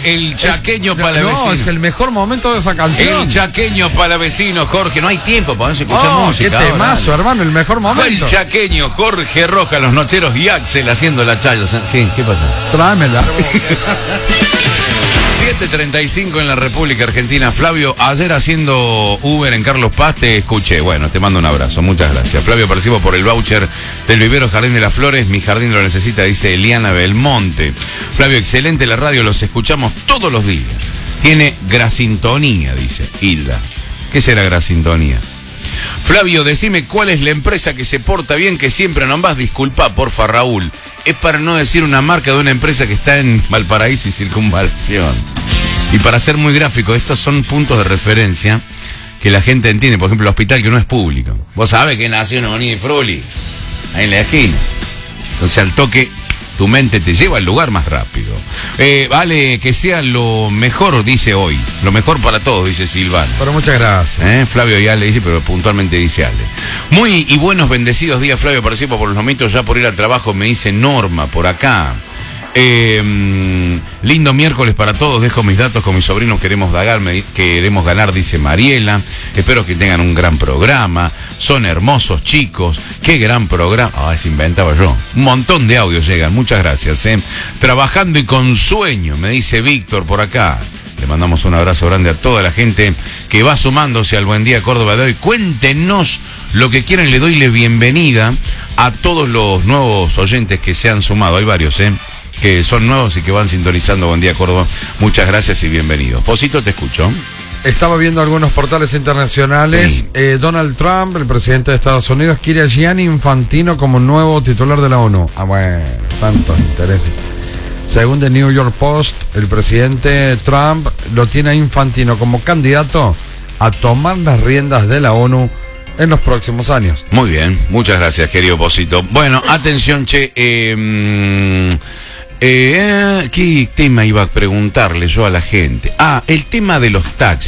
el chaqueño palavecino. No, es el mejor momento de esa canción. El chaqueño palavecino, Jorge. No hay tiempo para escuchar música. Qué temazo, hermano, el mejor momento. El chaqueño, Jorge Rojas, los nocheros y Axel haciendo la chaya. ¿Qué pasa? Tráemela. 7:35 en la República Argentina. Flavio, ayer haciendo Uber en Carlos Paz te escuché. Bueno, te mando un abrazo, muchas gracias. Flavio, participo por el voucher del vivero Jardín de las Flores. Mi jardín lo necesita, dice Eliana Belmonte. Flavio, excelente la radio, los escuchamos todos los días. Tiene grasintonía, dice Hilda. ¿Qué será grasintonía? Flavio, decime cuál es la empresa que se porta bien, que siempre nombás. Disculpa, porfa, Raúl. Es para no decir una marca de una empresa que está en Valparaíso y Circunvalación. Y para ser muy gráfico, estos son puntos de referencia que la gente entiende. Por ejemplo, el hospital que no es público. Vos sabés que nació en Avenida y Fruli, ahí en la esquina. Entonces al toque, tu mente te lleva al lugar más rápido. Vale, que sea lo mejor, dice hoy. Lo mejor para todos, dice Silvana. Pero muchas gracias. Flavio ya le dice, pero puntualmente dice Ale. Muy y buenos bendecidos días, Flavio. Participo por los momentos ya por ir al trabajo, me dice Norma por acá. Lindo miércoles para todos. Dejo mis datos con mis sobrinos. Queremos ganar, dice Mariela. Espero que tengan un gran programa. Son hermosos chicos. Qué gran programa. Se inventaba yo. Un montón de audios llegan. Muchas gracias. Trabajando y con sueño, me dice Víctor por acá. Le mandamos un abrazo grande a toda la gente que va sumándose al Buen Día Córdoba de hoy. Cuéntenos lo que quieran. Le doy la bienvenida a todos los nuevos oyentes que se han sumado. Hay varios, que son nuevos y que van sintonizando Buen Día Córdoba. Muchas gracias y bienvenidos. Posito, te escucho. Estaba viendo algunos portales internacionales. Sí. Donald Trump, el presidente de Estados Unidos, quiere a Gianni Infantino como nuevo titular de la ONU. Bueno, tantos intereses. Según The New York Post, el presidente Trump lo tiene a Infantino como candidato a tomar las riendas de la ONU en los próximos años. Muy bien, muchas gracias, querido Posito. Bueno, atención, che. ¿Qué tema iba a preguntarle yo a la gente? El tema de los taxis.